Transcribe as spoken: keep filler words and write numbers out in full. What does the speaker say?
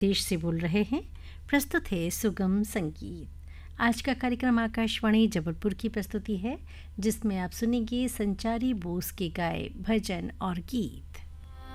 देश से बोल रहे हैं। प्रस्तुत है सुगम संगीत। आज का कार्यक्रम आकाशवाणी जबलपुर की प्रस्तुति है, जिसमें आप सुनेंगे संचारी बोस के गाए भजन और गीत।